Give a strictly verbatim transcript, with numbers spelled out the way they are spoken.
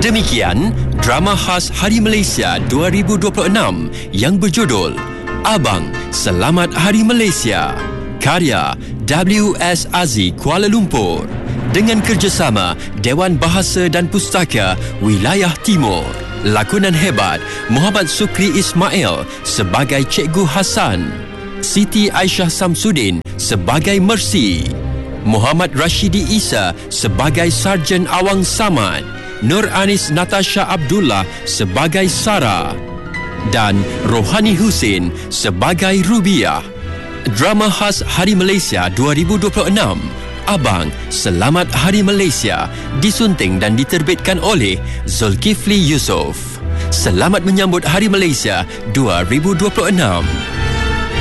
Demikian drama khas Hari Malaysia dua ribu dua puluh enam yang berjudul Abang Selamat Hari Malaysia, karya W S Aziz Kuala Lumpur dengan kerjasama Dewan Bahasa dan Pustaka Wilayah Timur. Lakonan hebat Muhammad Sukri Ismail sebagai Cikgu Hasan, Siti Aisyah Samsudin sebagai Mercy, Muhammad Rashidi Isa sebagai Sarjan Awang Samad, Nur Anis Natasha Abdullah sebagai Sarah dan Rohani Husin sebagai Rubiah. Drama khas Hari Malaysia dua ribu dua puluh enam Abang Selamat Hari Malaysia disunting dan diterbitkan oleh Zulkifli Yusof. Selamat menyambut Hari Malaysia dua ribu dua puluh enam.